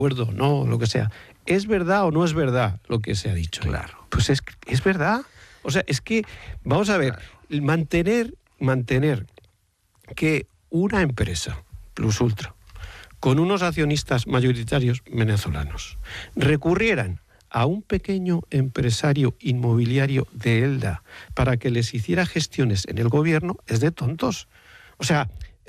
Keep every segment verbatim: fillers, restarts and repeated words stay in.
acuerdo, no, lo que sea. ¿Es verdad o no es verdad lo que se ha dicho? Claro. Pues es, es verdad. O sea, es que, vamos a ver, claro. mantener, mantener que una empresa, Plus Ultra, con unos accionistas mayoritarios venezolanos, recurrieran a un pequeño empresario inmobiliario de Elda para que les hiciera gestiones en el gobierno, es de tontos. O sea,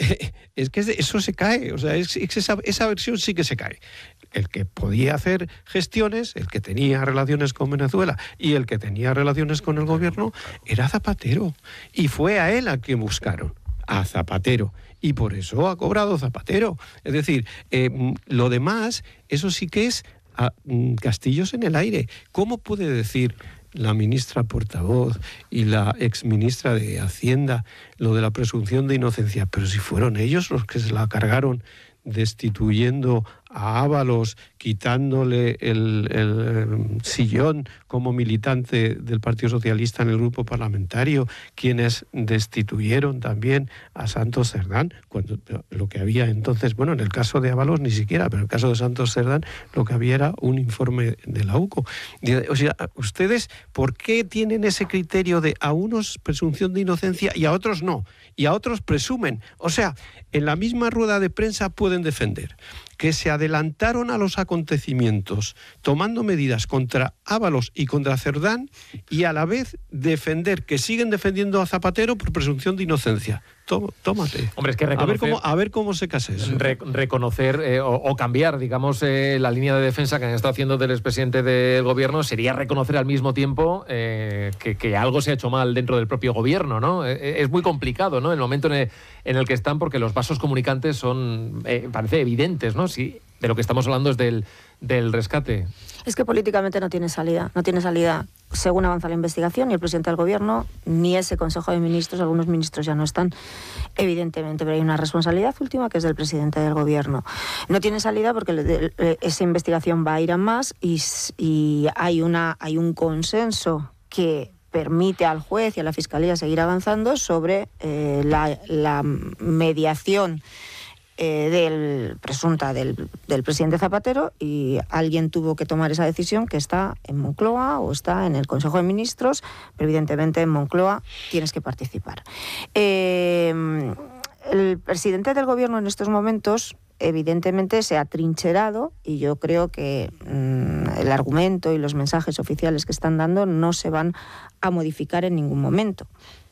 es que eso se cae, o sea, es, es esa, esa versión sí que se cae. El que podía hacer gestiones, el que tenía relaciones con Venezuela y el que tenía relaciones con el gobierno era Zapatero. Y fue a él a quien buscaron, a Zapatero. Y por eso ha cobrado Zapatero. Es decir, eh, lo demás, eso sí que es a, mm, castillos en el aire. ¿Cómo puede decir la ministra portavoz y la exministra de Hacienda lo de la presunción de inocencia? Pero si fueron ellos los que se la cargaron destituyendo a Ábalos, quitándole el, el sillón como militante del Partido Socialista en el grupo parlamentario, quienes destituyeron también a Santos Cerdán, cuando lo que había entonces, bueno, en el caso de Ábalos ni siquiera, pero en el caso de Santos Cerdán lo que había era un informe de la U C O. O sea, ustedes, ¿por qué tienen ese criterio de a unos presunción de inocencia y a otros no? Y a otros presumen. O sea, en la misma rueda de prensa pueden defender que se adelantaron a los acontecimientos tomando medidas contra Ábalos y contra Cerdán y a la vez defender que siguen defendiendo a Zapatero por presunción de inocencia. Tómate. Hombre, es que reconocer, a ver cómo, a ver cómo se casa eso. Re, reconocer eh, o, o cambiar, digamos, eh, la línea de defensa que han estado haciendo del expresidente del gobierno sería reconocer al mismo tiempo eh, que, que algo se ha hecho mal dentro del propio gobierno, ¿no? Eh, es muy complicado, ¿no? El momento en el, en el que están, porque los vasos comunicantes son, eh, parece evidentes, ¿no? Si de lo que estamos hablando es del, del rescate. Es que políticamente no tiene salida, no tiene salida según avanza la investigación, ni el presidente del gobierno, ni ese Consejo de Ministros, algunos ministros ya no están, evidentemente, pero hay una responsabilidad última que es del presidente del gobierno. No tiene salida porque le, le, esa investigación va a ir a más y, y hay, una, hay un consenso que permite al juez y a la fiscalía seguir avanzando sobre eh, la, la mediación Eh, del presunta del, del presidente Zapatero, y alguien tuvo que tomar esa decisión que está en Moncloa o está en el Consejo de Ministros, pero evidentemente en Moncloa tienes que participar. Eh, el presidente del gobierno en estos momentos evidentemente se ha trincherado y yo creo que mmm, el argumento y los mensajes oficiales que están dando no se van a modificar en ningún momento.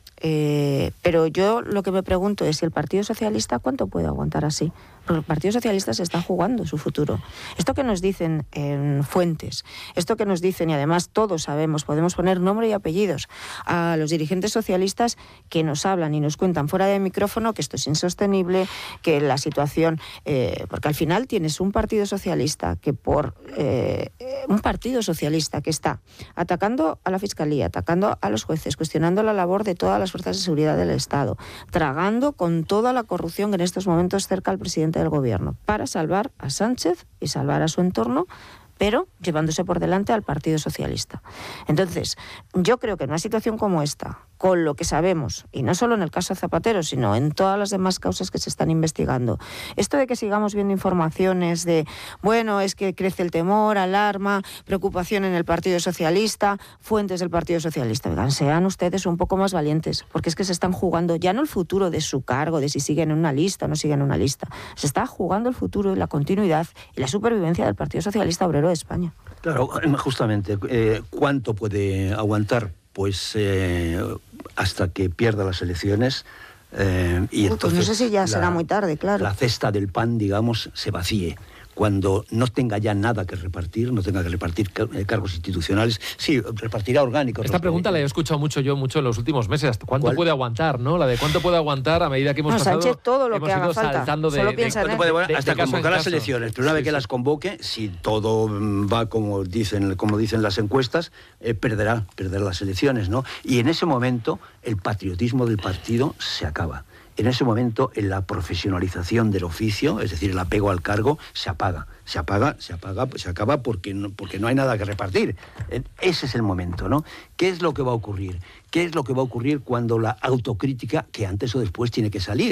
Eh, pero yo lo que me pregunto es si el Partido Socialista cuánto puede aguantar así, porque el Partido Socialista se está jugando su futuro. Esto que nos dicen en fuentes, esto que nos dicen, y además todos sabemos, podemos poner nombre y apellidos a los dirigentes socialistas que nos hablan y nos cuentan fuera de micrófono que esto es insostenible, que la situación, eh, porque al final tienes un Partido Socialista que por eh, un Partido Socialista que está atacando a la Fiscalía, atacando a los jueces, cuestionando la labor de todas las fuerzas de seguridad del Estado, tragando con toda la corrupción que en estos momentos cerca al presidente del gobierno, para salvar a Sánchez y salvar a su entorno, pero llevándose por delante al Partido Socialista. Entonces, yo creo que en una situación como esta, con lo que sabemos, y no solo en el caso de Zapatero, sino en todas las demás causas que se están investigando, esto de que sigamos viendo informaciones de, bueno, es que crece el temor, alarma, preocupación en el Partido Socialista, fuentes del Partido Socialista, oigan, sean ustedes un poco más valientes, porque es que se están jugando ya no el futuro de su cargo, de si siguen en una lista o no siguen en una lista, se está jugando el futuro y la continuidad y la supervivencia del Partido Socialista Obrero de España. Claro, justamente, eh, ¿cuánto puede aguantar? Pues eh, hasta que pierda las elecciones eh, y Uy, entonces pues no sé si ya la, será muy tarde, claro. La cesta del pan, digamos, se vacíe. Cuando no tenga ya nada que repartir, no tenga que repartir cargos institucionales, sí, repartirá orgánicos. Esta pregunta la he escuchado mucho yo mucho en los últimos meses. ¿Cuánto ¿Cuál? puede aguantar, no? La de cuánto puede aguantar a medida que hemos no, pasado. Sánchez todo lo hemos que ido haga falta. saltando de, Solo de, piensa de, en puede, él. bueno, de, hasta de caso convocar en las caso. elecciones. Pero una sí, vez que sí. las convoque, si todo va como dicen, como dicen las encuestas, eh, perderá, perderá las elecciones, ¿no? Y en ese momento el patriotismo del partido se acaba. En ese momento, en la profesionalización del oficio, es decir, el apego al cargo, se apaga. Se apaga, se apaga, se acaba porque no, porque no hay nada que repartir. Ese es el momento, ¿no? ¿Qué es lo que va a ocurrir? ¿Qué es lo que va a ocurrir cuando la autocrítica, que antes o después tiene que salir?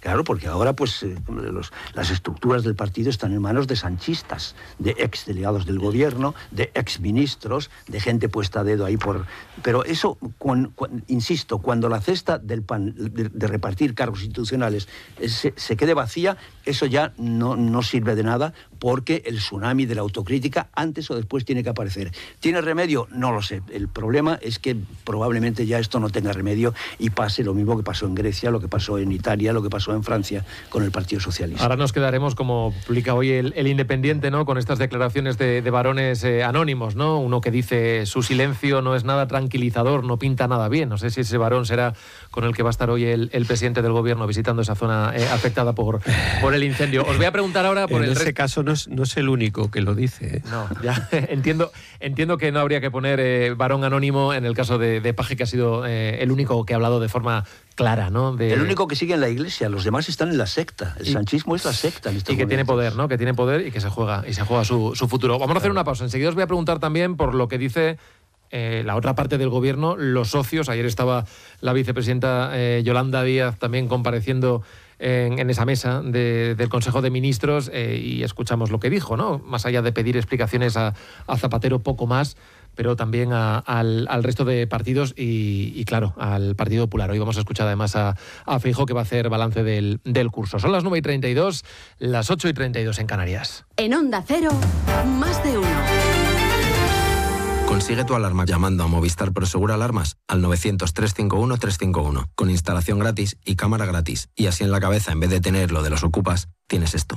Claro, porque ahora pues eh, los, las estructuras del partido están en manos de sanchistas, de ex delegados del gobierno, de ex ministros, de gente puesta a dedo ahí por... Pero eso, cuan, cuan, insisto, cuando la cesta del pan, de, de repartir cargos institucionales eh, se, se quede vacía, eso ya no, no sirve de nada, porque el tsunami de la autocrítica antes o después tiene que aparecer. ¿Tiene remedio? No lo sé. El problema es que probablemente ya esto no tenga remedio y pase lo mismo que pasó en Grecia, lo que pasó en Italia, lo que pasó en Francia con el Partido Socialista. Ahora nos quedaremos, como publica hoy el, el Independiente, ¿no?, con estas declaraciones de, de varones eh, anónimos, ¿no? Uno que dice su silencio no es nada tranquilizador, no pinta nada bien. No sé si ese varón será con el que va a estar hoy el, el presidente del gobierno visitando esa zona eh, afectada por, por el incendio. Os voy a preguntar ahora por en el ese re... caso no es, no es el único que lo dice. ¿eh? No, ya entiendo, entiendo que no habría que poner eh, varón anónimo en el caso de, de Paje, que ha sido eh, el único que ha hablado de forma clara, ¿no? De... El único que sigue en la iglesia, los demás están en la secta. El y, sanchismo es la secta. En y que momentos. tiene poder, ¿no? Que tiene poder y que se juega y se juega su, su futuro. Vamos a hacer una pausa. Enseguida os voy a preguntar también por lo que dice eh, la otra parte del gobierno, los socios. Ayer estaba la vicepresidenta eh, Yolanda Díaz también compareciendo en, en esa mesa de, del Consejo de Ministros eh, y escuchamos lo que dijo, ¿no? Más allá de pedir explicaciones a, a Zapatero, poco más, pero también a, al, al resto de partidos y, y, claro, al Partido Popular. Hoy vamos a escuchar además a, a Feijóo, que va a hacer balance del, del curso. Son las nueve y treinta y dos, las ocho y treinta y dos en Canarias. En Onda Cero, más de uno. Consigue tu alarma llamando a Movistar Prosegur Alarmas al novecientos, trescientos cincuenta y uno, trescientos cincuenta y uno, con instalación gratis y cámara gratis. Y así en la cabeza, en vez de tener lo de los ocupas, tienes esto.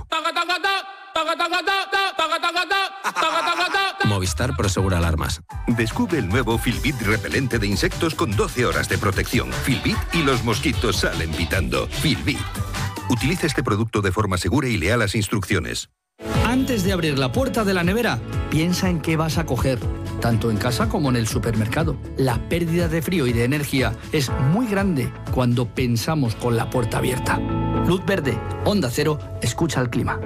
Movistar Prosegur Alarmas. Descubre el nuevo Filbit repelente de insectos con doce horas de protección. Filbit y los mosquitos salen pitando. Filbit. Utiliza este producto de forma segura y lea las instrucciones. Antes de abrir la puerta de la nevera, piensa en qué vas a coger, tanto en casa como en el supermercado. La pérdida de frío y de energía es muy grande cuando pensamos con la puerta abierta. Luz verde, Onda Cero, escucha el clima.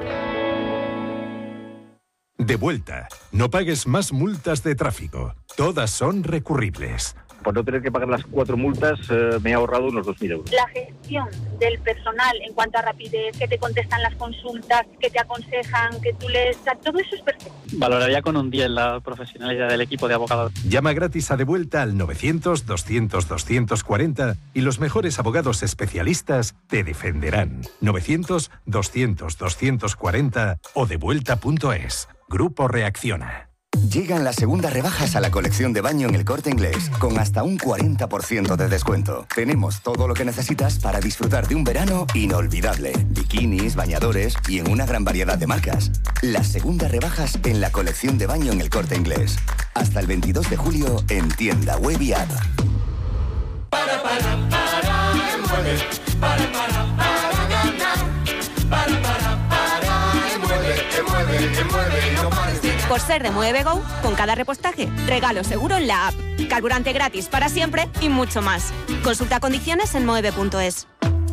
De vuelta. No pagues más multas de tráfico. Todas son recurribles. Por no tener que pagar las cuatro multas, eh, me he ahorrado unos dos mil euros. La gestión del personal en cuanto a rapidez, que te contestan las consultas, que te aconsejan, que tú les... Todo eso es perfecto. Valoraría con un diez la profesionalidad del equipo de abogados. Llama gratis a De Vuelta al novecientos, doscientos, doscientos cuarenta y los mejores abogados especialistas te defenderán. novecientos, doscientos, doscientos cuarenta o devuelta punto es. Grupo Reacciona. Llegan las segundas rebajas a la colección de baño en El Corte Inglés, con hasta un cuarenta por ciento de descuento. Tenemos todo lo que necesitas para disfrutar de un verano inolvidable. Bikinis, bañadores y en una gran variedad de marcas. Las segundas rebajas en la colección de baño en El Corte Inglés. Hasta el veintidós de julio en tienda web y app. Para, para, para, mueve. Para, para, para ganar. Para, para, para, mueve, mueve, mueve, no pares de... Por ser de Mueve Go, con cada repostaje, regalo seguro en la app, carburante gratis para siempre y mucho más. Consulta condiciones en mueve punto es.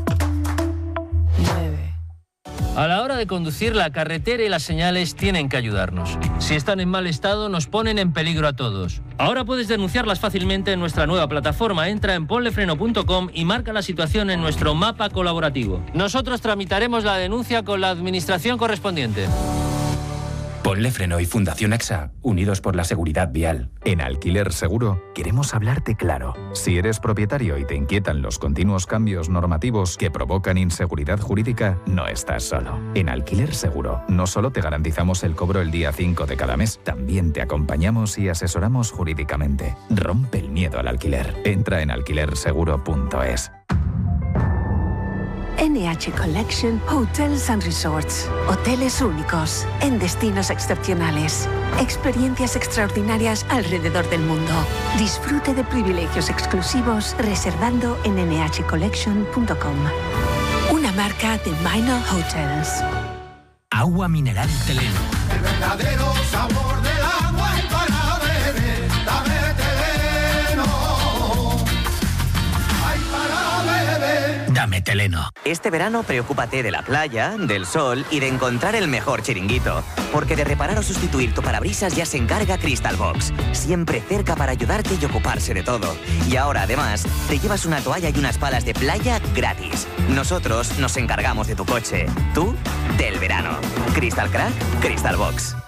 A la hora de conducir, la carretera y las señales tienen que ayudarnos. Si están en mal estado, nos ponen en peligro a todos. Ahora puedes denunciarlas fácilmente en nuestra nueva plataforma. Entra en ponlefreno punto com y marca la situación en nuestro mapa colaborativo. Nosotros tramitaremos la denuncia con la administración correspondiente. Ponle Freno y Fundación AXA, unidos por la seguridad vial. En Alquiler Seguro queremos hablarte claro. Si eres propietario y te inquietan los continuos cambios normativos que provocan inseguridad jurídica, no estás solo. En Alquiler Seguro no solo te garantizamos el cobro el día cinco de cada mes, también te acompañamos y asesoramos jurídicamente. Rompe el miedo al alquiler. Entra en alquiler seguro punto es. N H Collection Hotels and Resorts. Hoteles únicos, en destinos excepcionales. Experiencias extraordinarias alrededor del mundo. Disfrute de privilegios exclusivos reservando en ene hache collection punto com. Una marca de Minor Hotels. Agua mineral Teleno. El verdadero sabor del agua y para beber, dame Teleno. Ay, para beber. Dame Teleno. Este verano preocúpate de la playa, del sol y de encontrar el mejor chiringuito. Porque de reparar o sustituir tu parabrisas ya se encarga Crystal Box. Siempre cerca para ayudarte y ocuparse de todo. Y ahora además te llevas una toalla y unas palas de playa gratis. Nosotros nos encargamos de tu coche. Tú, del verano. Crystal Crack, Crystal Box.